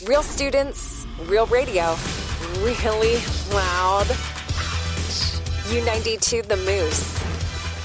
Real students, real radio, really loud. U92 The Moose.